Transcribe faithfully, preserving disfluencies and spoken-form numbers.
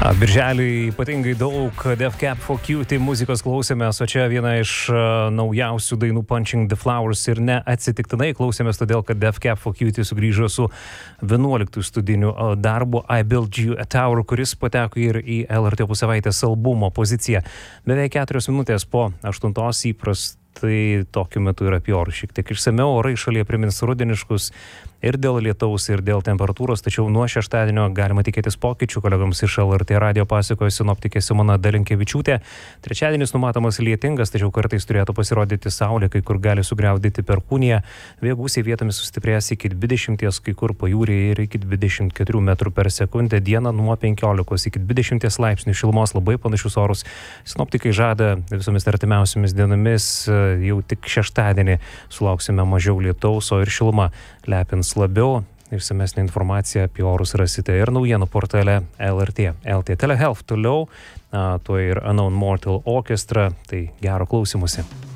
Birželį ypatingai daug Death Cab for Cutie muzikos klausėmės, o čia viena iš naujausių dainų Punching the Flowers ir neatsitiktinai klausėmės, todėl kad Death Cab for Cutie sugrįžo su vienuoliktu studiniu darbu I Built You a Tower, kuris pateko ir į L R T opus savaitės albumo poziciją. Beveik keturios minutės po aštuntos įprastai tokiu metu yra apie orus. Šiek tiek išsamiau orai šalyje primins rudeniškus ir dėl lietaus, ir dėl temperatūros, tačiau nuo šeštadienio galima tikėtis pokyčių. Kolegoms iš L R T radijo pasakojo sinoptikė Simona Dalinkevičiūtė. Trečiadienis numatomas lietingas, tačiau kartais turėtų pasirodyti saulė, kai kur gali sugriaudyti perkūniją. Vėjo gūsiai vietomis sustiprės iki dvidešimties, kai kur pajūryje ir iki dvidešimt keturių metrų per sekundę. Dieną nuo penkiolikos iki dvidešimties laipsnių šilumos, labai panašius orus. Sinoptikai žada visomis artimiausiomis dienomis, jau tik šeštadienį sulauksime mažiau lietaus, o ir šiluma lepins labiau. Išsamesnė informacija apie orus rasite ir naujienų portale L R T L T. Telehealth toliau, tuo ir Unknown Mortal Orchestra, tai gero klausymusi.